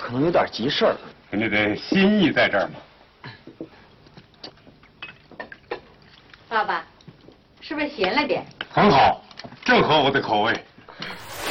可能有点急事儿。 你的心意在这儿吗？ 爸爸，是不是咸了点？ 很好，正合我的口味。